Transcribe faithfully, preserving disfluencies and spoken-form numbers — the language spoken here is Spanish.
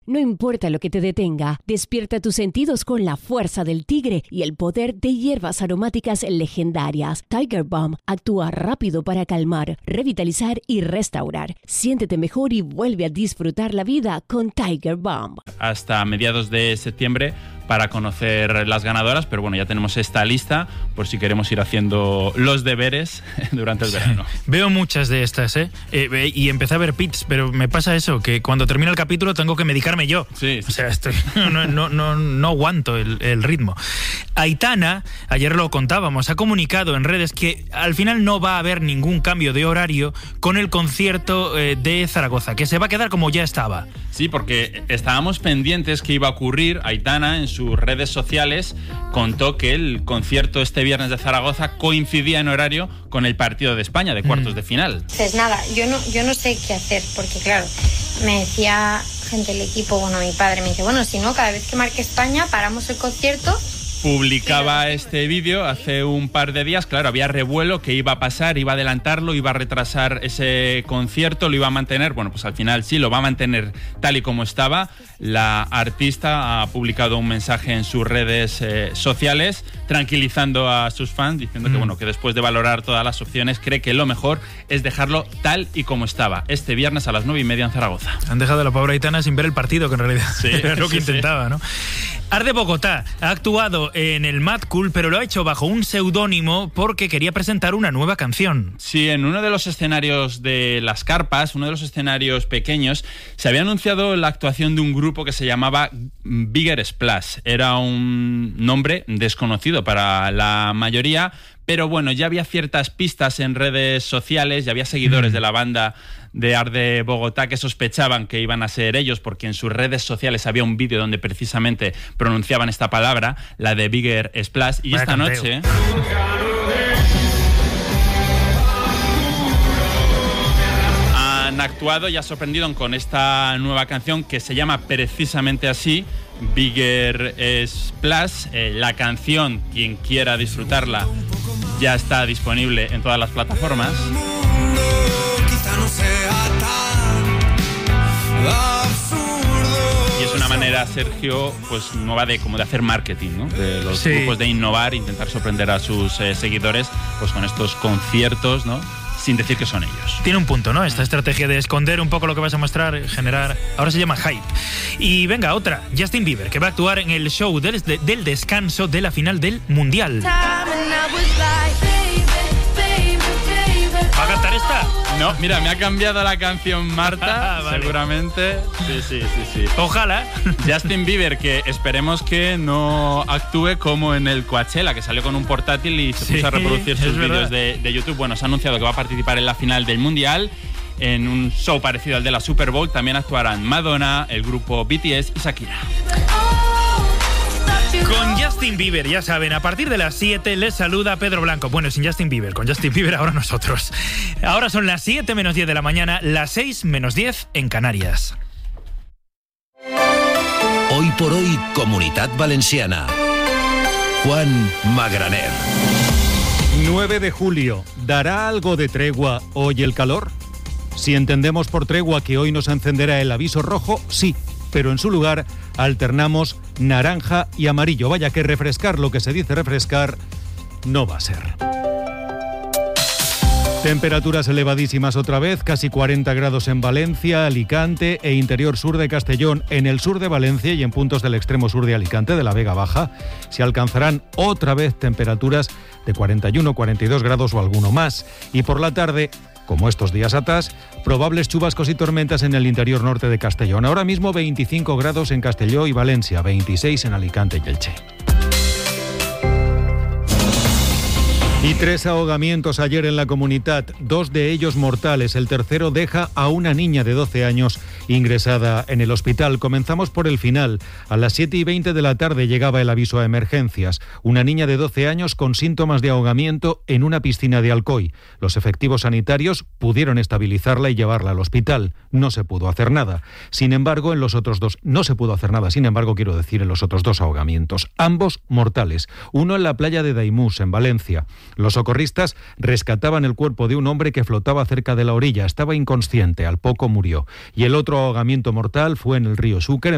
No importa lo que te detenga, despierta tus sentidos con la fuerza del tigre y el poder de hierbas aromáticas legendarias. Tiger Balm actúa rápido para calmar, revitalizar y restaurar. Siéntete mejor y vuelve a disfrutar la vida con Tiger Balm. Hasta mediados de septiembre para conocer las ganadoras, pero bueno, ya tenemos esta lista por si queremos ir haciendo los deberes durante el verano. Sí, veo muchas de estas, ¿eh? ¿eh? Y empecé a ver pits, pero me pasa eso, que cuando termina el capítulo tengo que medicarme yo. Sí, sí. O sea, estoy, no, no, no, no aguanto el, el ritmo. Aitana, ayer lo contábamos, ha comunicado en redes que al final no va a haber ningún cambio de horario con el concierto eh, de Zaragoza, que se va a quedar como ya estaba. Sí, porque estábamos pendientes que iba a ocurrir. Aitana en sus redes sociales contó que el concierto este viernes de Zaragoza coincidía en horario con el partido de España de cuartos mm. de final. Pues nada, yo no, yo no sé qué hacer, porque claro, me decía gente del equipo, bueno, mi padre me dice, bueno, si no, cada vez que marque España paramos el concierto. Publicaba este vídeo hace un par de días, claro, había revuelo, que iba a pasar, iba a adelantarlo, iba a retrasar ese concierto, lo iba a mantener, bueno, pues al final sí, lo va a mantener tal y como estaba. La artista ha publicado un mensaje en sus redes eh, sociales tranquilizando a sus fans, diciendo mm. que bueno, que después de valorar todas las opciones, cree que lo mejor es dejarlo tal y como estaba, este viernes a las nueve y media en Zaragoza. Han dejado a la pobre Aitana sin ver el partido, que en realidad sí, era lo que sí, intentaba, sí. ¿no? Arde Bogotá ha actuado en el Mad Cool, pero lo ha hecho bajo un seudónimo porque quería presentar una nueva canción. Sí, en uno de los escenarios de las carpas, uno de los escenarios pequeños, se había anunciado la actuación de un grupo que se llamaba Bigger Splash. Era un nombre desconocido para la mayoría, pero bueno, ya había ciertas pistas en redes sociales, ya había seguidores mm. de la banda de Arde Bogotá que sospechaban que iban a ser ellos, porque en sus redes sociales había un vídeo donde precisamente pronunciaban esta palabra, la de Bigger Splash, y Vaya esta canteo. noche... han actuado y ha sorprendido con esta nueva canción que se llama precisamente así, Bigger Splash. Eh, la canción, quien quiera disfrutarla, ya está disponible en todas las plataformas. Y es una manera, Sergio, pues nueva de como de hacer marketing, ¿no? De los sí. grupos de innovar, intentar sorprender a sus eh, seguidores, pues con estos conciertos, ¿no? Sin decir que son ellos. Tiene un punto, ¿no? Esta estrategia de esconder un poco lo que vas a mostrar, generar... Ahora se llama hype. Y venga, otra. Justin Bieber, que va a actuar en el show del, del descanso de la final del Mundial. ¿Va a cantar esta? No, mira, me ha cambiado la canción Marta, vale. seguramente. Sí, sí, sí, sí. Ojalá. Justin Bieber, que esperemos que no actúe como en el Coachella, que salió con un portátil y se sí, puso a reproducir sus vídeos de, de YouTube. Bueno, se ha anunciado que va a participar en la final del Mundial, en un show parecido al de la Super Bowl. También actuarán Madonna, el grupo B T S y Shakira. Con Justin Bieber, ya saben, a partir de las siete les saluda Pedro Blanco. Bueno, sin Justin Bieber, con Justin Bieber ahora nosotros. Ahora son las siete menos diez de la mañana, las seis menos diez en Canarias. Hoy por hoy, Comunitat Valenciana. Juan Magraner. nueve de julio. ¿Dará algo de tregua hoy el calor? Si entendemos por tregua que hoy nos encenderá el aviso rojo, sí, pero en su lugar alternamos naranja y amarillo. Vaya que refrescar lo que se dice refrescar no va a ser. Temperaturas elevadísimas otra vez, casi cuarenta grados en Valencia, Alicante e interior sur de Castellón. En el sur de Valencia y en puntos del extremo sur de Alicante, de la Vega Baja, se alcanzarán otra vez temperaturas de cuarenta y uno, cuarenta y dos grados o alguno más. Y por la tarde, como estos días atrás, probables chubascos y tormentas en el interior norte de Castellón. Ahora mismo veinticinco grados en Castelló y Valencia, veintiséis en Alicante y Elche. Y tres ahogamientos ayer en la Comunitat, dos de ellos mortales. El tercero deja a una niña de doce años ingresada en el hospital. Comenzamos por el final. A las siete y veinte de la tarde llegaba el aviso a emergencias. Una niña de doce años con síntomas de ahogamiento en una piscina de Alcoy. Los efectivos sanitarios pudieron estabilizarla y llevarla al hospital. No se pudo hacer nada. Sin embargo, en los otros dos, no se pudo hacer nada. Sin embargo, quiero decir, en los otros dos ahogamientos, ambos mortales. Uno en la playa de Daimús, en Valencia. Los socorristas rescataban el cuerpo de un hombre que flotaba cerca de la orilla. Estaba inconsciente, al poco murió. Y el otro ahogamiento mortal fue en el río Xúquer,